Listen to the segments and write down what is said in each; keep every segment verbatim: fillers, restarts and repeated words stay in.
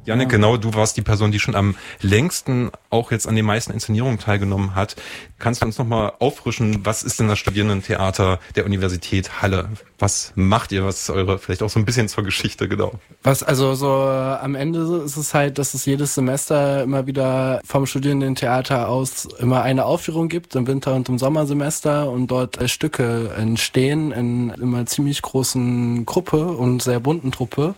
Janik, ja. Genau, du warst die Person, die schon am längsten auch jetzt an den meisten Inszenierungen teilgenommen hat. Kannst du uns nochmal auffrischen, was ist denn das Studierendentheater der Universität Halle? Was macht ihr? Was ist eure, vielleicht auch so ein bisschen zur Geschichte, genau? Was, also so äh, am Ende ist es halt, dass es jedes Semester immer wieder vom Studierendentheater aus immer eine Aufführung gibt, im Winter- und im Sommersemester, und dort äh, Stücke entstehen in immer ziemlich großen Gruppe und sehr bunten Truppe.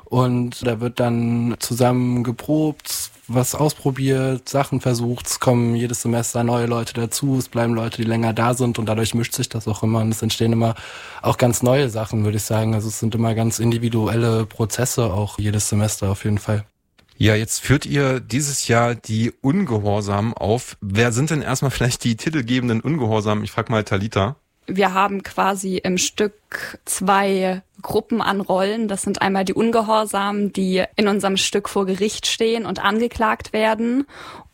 Und da wird dann zusammen geprobt, was ausprobiert, Sachen versucht. Es kommen jedes Semester neue Leute dazu, es bleiben Leute, die länger da sind, und dadurch mischt sich das auch immer. Und es entstehen immer auch ganz neue Sachen, würde ich sagen. Also es sind immer ganz individuelle Prozesse, auch jedes Semester auf jeden Fall. Ja, jetzt führt ihr dieses Jahr die Ungehorsamen auf. Wer sind denn erstmal vielleicht die titelgebenden Ungehorsamen? Ich frag mal Talita. Wir haben quasi im Stück zwei Gruppen an Rollen. Das sind einmal die Ungehorsamen, die in unserem Stück vor Gericht stehen und angeklagt werden.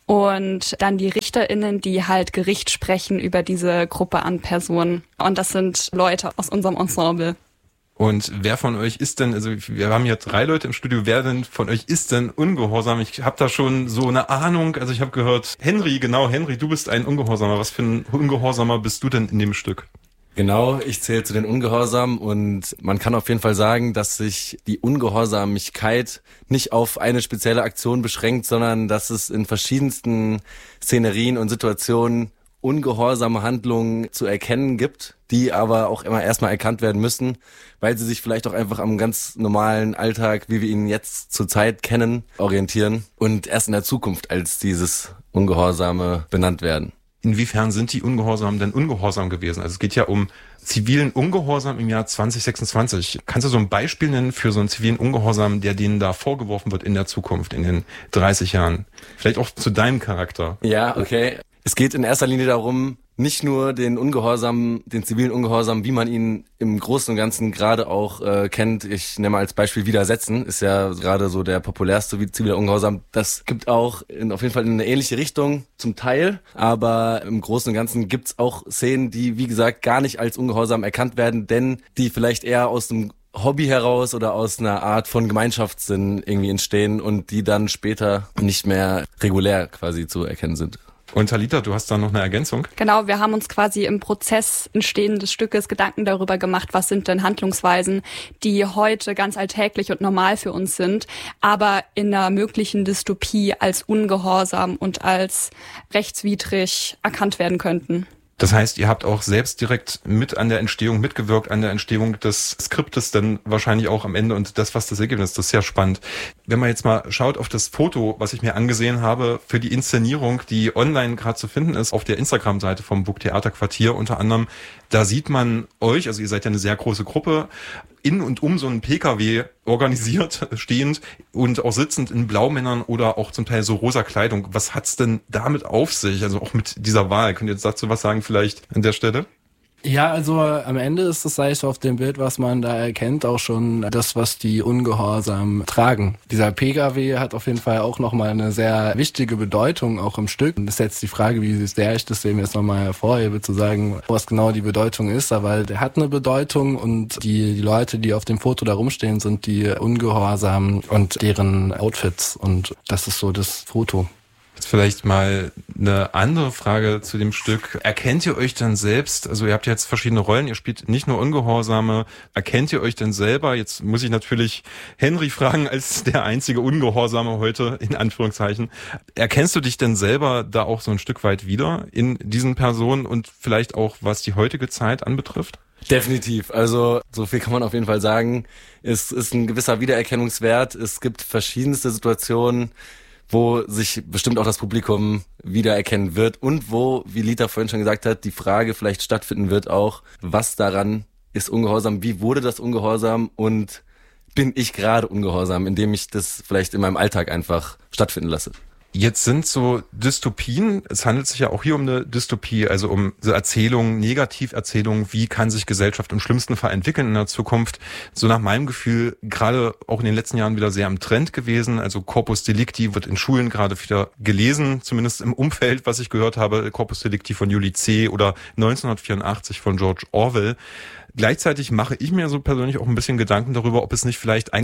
Und dann die RichterInnen, die halt Gericht sprechen über diese Gruppe an Personen. Und das sind Leute aus unserem Ensemble. Und wer von euch ist denn, also wir haben hier drei Leute im Studio, wer denn von euch ist denn ungehorsam? Ich habe da schon so eine Ahnung, also ich habe gehört, Henry, genau, Henry, du bist ein Ungehorsamer. Was für ein Ungehorsamer bist du denn in dem Stück? Genau, ich zähle zu den Ungehorsamen, und man kann auf jeden Fall sagen, dass sich die Ungehorsamigkeit nicht auf eine spezielle Aktion beschränkt, sondern dass es in verschiedensten Szenerien und Situationen ungehorsame Handlungen zu erkennen gibt, die aber auch immer erstmal erkannt werden müssen, weil sie sich vielleicht auch einfach am ganz normalen Alltag, wie wir ihn jetzt zurzeit kennen, orientieren und erst in der Zukunft als dieses Ungehorsame benannt werden. Inwiefern sind die Ungehorsamen denn ungehorsam gewesen? Also es geht ja um zivilen Ungehorsam im Jahr zwanzig sechsundzwanzig. Kannst du so ein Beispiel nennen für so einen zivilen Ungehorsam, der denen da vorgeworfen wird in der Zukunft, in den dreißig Jahren? Vielleicht auch zu deinem Charakter. Ja, okay. Es geht in erster Linie darum, nicht nur den Ungehorsam, den zivilen Ungehorsam, wie man ihn im Großen und Ganzen gerade auch äh, kennt. Ich nehme mal als Beispiel Widersetzen, ist ja gerade so der populärste wie ziviler Ungehorsam. Das gibt auch in, auf jeden Fall in eine ähnliche Richtung zum Teil, aber im Großen und Ganzen gibt's auch Szenen, die, wie gesagt, gar nicht als Ungehorsam erkannt werden, denn die vielleicht eher aus dem Hobby heraus oder aus einer Art von Gemeinschaftssinn irgendwie entstehen und die dann später nicht mehr regulär quasi zu erkennen sind. Und Talita, du hast da noch eine Ergänzung? Genau, wir haben uns quasi im Prozess Entstehen des Stückes Gedanken darüber gemacht, was sind denn Handlungsweisen, die heute ganz alltäglich und normal für uns sind, aber in einer möglichen Dystopie als ungehorsam und als rechtswidrig erkannt werden könnten. Das heißt, ihr habt auch selbst direkt mit an der Entstehung mitgewirkt, an der Entstehung des Skriptes dann wahrscheinlich auch am Ende und das, was das Ergebnis ist, das ist sehr spannend. Wenn man jetzt mal schaut auf das Foto, was ich mir angesehen habe für die Inszenierung, die online gerade zu finden ist, auf der Instagram-Seite vom Burgtheaterquartier unter anderem, da sieht man euch, also ihr seid ja eine sehr große Gruppe, in und um so einen P K W organisiert, stehend und auch sitzend in Blaumännern oder auch zum Teil so rosa Kleidung. Was hat's denn damit auf sich? Also auch mit dieser Wahl. Könnt ihr jetzt dazu was sagen vielleicht an der Stelle? Ja, also am Ende ist das, sag ich, auf dem Bild, was man da erkennt, auch schon das, was die Ungehorsam tragen. Dieser P K W hat auf jeden Fall auch nochmal eine sehr wichtige Bedeutung auch im Stück. Das ist jetzt die Frage, wie sehr ich das dem jetzt nochmal hervorhebe, zu sagen, was genau die Bedeutung ist, aber der hat eine Bedeutung und die, die Leute, die auf dem Foto da rumstehen, sind die Ungehorsam und deren Outfits und das ist so das Foto. Jetzt vielleicht mal eine andere Frage zu dem Stück. Erkennt ihr euch denn selbst, also ihr habt jetzt verschiedene Rollen, ihr spielt nicht nur Ungehorsame, erkennt ihr euch denn selber, jetzt muss ich natürlich Henry fragen als der einzige Ungehorsame heute, in Anführungszeichen, erkennst du dich denn selber da auch so ein Stück weit wieder in diesen Personen und vielleicht auch, was die heutige Zeit anbetrifft? Definitiv. Also so viel kann man auf jeden Fall sagen. Es ist ein gewisser Wiedererkennungswert. Es gibt verschiedenste Situationen, wo sich bestimmt auch das Publikum wiedererkennen wird und wo, wie Lita vorhin schon gesagt hat, die Frage vielleicht stattfinden wird auch, was daran ist ungehorsam, wie wurde das ungehorsam und bin ich gerade ungehorsam, indem ich das vielleicht in meinem Alltag einfach stattfinden lasse. Jetzt sind so Dystopien, es handelt sich ja auch hier um eine Dystopie, also um so Erzählungen, Negativerzählungen, wie kann sich Gesellschaft im schlimmsten Fall entwickeln in der Zukunft. So nach meinem Gefühl gerade auch in den letzten Jahren wieder sehr am Trend gewesen. Also Corpus Delicti wird in Schulen gerade wieder gelesen, zumindest im Umfeld, was ich gehört habe. Corpus Delicti von Julie C. oder neunzehnhundertvierundachtzig von George Orwell. Gleichzeitig mache ich mir so persönlich auch ein bisschen Gedanken darüber, ob es nicht vielleicht eigentlich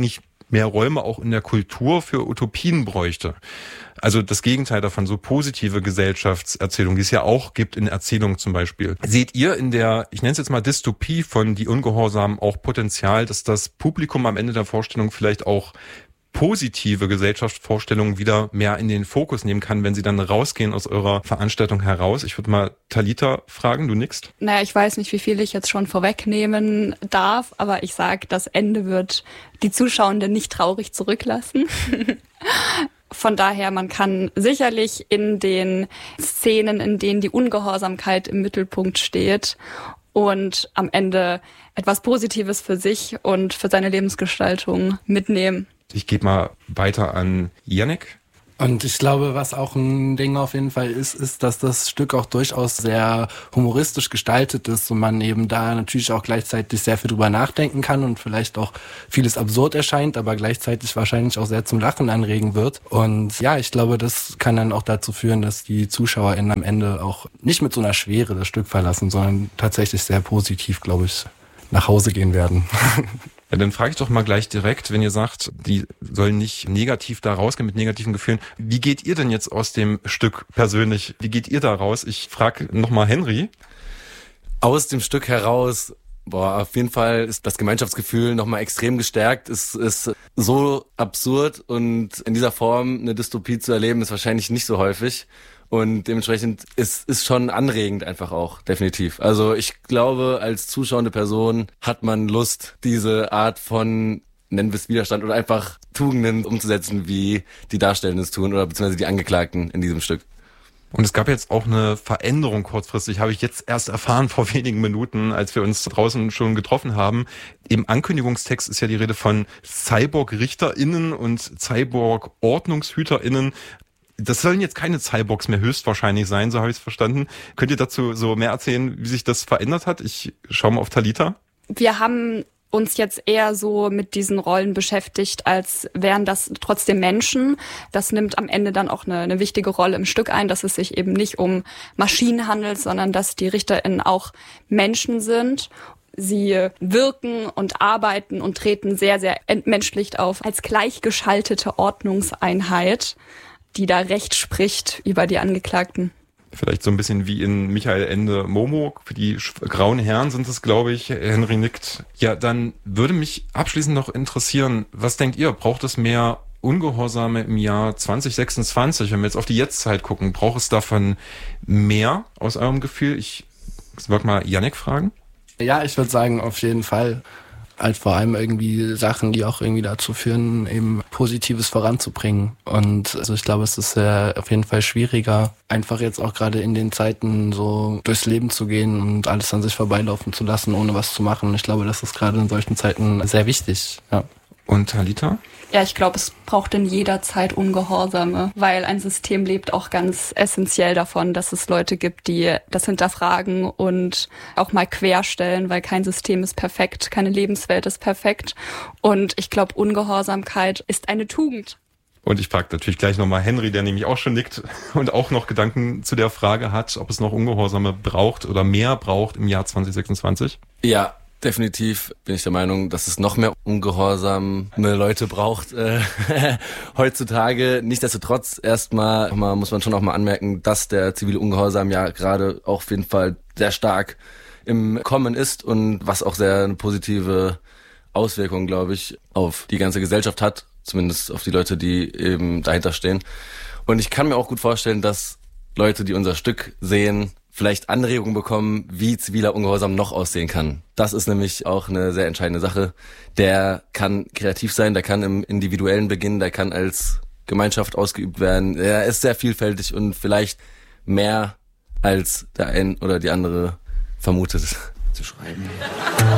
mehr Räume auch in der Kultur für Utopien bräuchte. Also das Gegenteil davon, so positive Gesellschaftserzählungen, die es ja auch gibt in Erzählungen zum Beispiel. Seht ihr in der, ich nenne es jetzt mal Dystopie von Die Ungehorsamen auch Potenzial, dass das Publikum am Ende der Vorstellung vielleicht auch positive Gesellschaftsvorstellungen wieder mehr in den Fokus nehmen kann, wenn sie dann rausgehen aus eurer Veranstaltung heraus? Ich würde mal Talita fragen, du nickst. Naja, ich weiß nicht, wie viel ich jetzt schon vorwegnehmen darf, aber ich sage, das Ende wird die Zuschauenden nicht traurig zurücklassen. Von daher, man kann sicherlich in den Szenen, in denen die Ungehorsamkeit im Mittelpunkt steht und am Ende etwas Positives für sich und für seine Lebensgestaltung mitnehmen. Ich gebe mal weiter an Yannick. Und ich glaube, was auch ein Ding auf jeden Fall ist, ist, dass das Stück auch durchaus sehr humoristisch gestaltet ist und man eben da natürlich auch gleichzeitig sehr viel drüber nachdenken kann und vielleicht auch vieles absurd erscheint, aber gleichzeitig wahrscheinlich auch sehr zum Lachen anregen wird. Und ja, ich glaube, das kann dann auch dazu führen, dass die ZuschauerInnen am Ende auch nicht mit so einer Schwere das Stück verlassen, sondern tatsächlich sehr positiv, glaube ich, nach Hause gehen werden. Ja, dann frage ich doch mal gleich direkt, wenn ihr sagt, die sollen nicht negativ da rausgehen mit negativen Gefühlen. Wie geht ihr denn jetzt aus dem Stück persönlich? Wie geht ihr da raus? Ich frage nochmal Henry. Aus dem Stück heraus, boah, auf jeden Fall ist das Gemeinschaftsgefühl nochmal extrem gestärkt. Es ist so absurd und in dieser Form eine Dystopie zu erleben, ist wahrscheinlich nicht so häufig. Und dementsprechend ist ist schon anregend einfach auch, definitiv. Also ich glaube, als zuschauende Person hat man Lust, diese Art von, nennen wir es Widerstand oder einfach Tugenden umzusetzen, wie die Darstellenden es tun oder beziehungsweise die Angeklagten in diesem Stück. Und es gab jetzt auch eine Veränderung kurzfristig, habe ich jetzt erst erfahren vor wenigen Minuten, als wir uns draußen schon getroffen haben. Im Ankündigungstext ist ja die Rede von Cyborg-RichterInnen und Cyborg-OrdnungshüterInnen. Das sollen jetzt keine Cyborgs mehr höchstwahrscheinlich sein, so habe ich es verstanden. Könnt ihr dazu so mehr erzählen, wie sich das verändert hat? Ich schaue mal auf Talita. Wir haben uns jetzt eher so mit diesen Rollen beschäftigt, als wären das trotzdem Menschen. Das nimmt am Ende dann auch eine, eine wichtige Rolle im Stück ein, dass es sich eben nicht um Maschinen handelt, sondern dass die RichterInnen auch Menschen sind. Sie wirken und arbeiten und treten sehr, sehr entmenschlicht auf als gleichgeschaltete Ordnungseinheit, die da Recht spricht über die Angeklagten. Vielleicht so ein bisschen wie in Michael Ende Momo. Für die grauen Herren sind es, glaube ich. Henry nickt. Ja, dann würde mich abschließend noch interessieren, was denkt ihr? Braucht es mehr Ungehorsame im Jahr zwanzig sechsundzwanzig? Wenn wir jetzt auf die Jetztzeit gucken, braucht es davon mehr aus eurem Gefühl? Ich würde mal Yannick fragen. Ja, ich würde sagen, auf jeden Fall. Halt vor allem irgendwie Sachen, die auch irgendwie dazu führen, eben Positives voranzubringen. Und also ich glaube, es ist äh, auf jeden Fall schwieriger, einfach jetzt auch gerade in den Zeiten so durchs Leben zu gehen und alles an sich vorbeilaufen zu lassen, ohne was zu machen. Ich glaube, das ist gerade in solchen Zeiten sehr wichtig. Ja. Und Talita? Ja, ich glaube, es braucht in jeder Zeit Ungehorsame, weil ein System lebt auch ganz essentiell davon, dass es Leute gibt, die das hinterfragen und auch mal querstellen, weil kein System ist perfekt, keine Lebenswelt ist perfekt. Und ich glaube, Ungehorsamkeit ist eine Tugend. Und ich frage natürlich gleich nochmal Henry, der nämlich auch schon nickt und auch noch Gedanken zu der Frage hat, ob es noch Ungehorsame braucht oder mehr braucht im Jahr zwanzig sechsundzwanzig. Ja, definitiv bin ich der Meinung, dass es noch mehr ungehorsame Leute braucht äh, heutzutage. Nichtsdestotrotz erstmal muss man schon auch mal anmerken, dass der zivile Ungehorsam ja gerade auch auf jeden Fall sehr stark im Kommen ist und was auch sehr eine positive Auswirkung, glaube ich, auf die ganze Gesellschaft hat, zumindest auf die Leute, die eben dahinter stehen. Und ich kann mir auch gut vorstellen, dass Leute, die unser Stück sehen, vielleicht Anregungen bekommen, wie ziviler Ungehorsam noch aussehen kann. Das ist nämlich auch eine sehr entscheidende Sache. Der kann kreativ sein, der kann im Individuellen beginnen, der kann als Gemeinschaft ausgeübt werden. Er ist sehr vielfältig und vielleicht mehr als der ein oder die andere vermutet zu schreiben.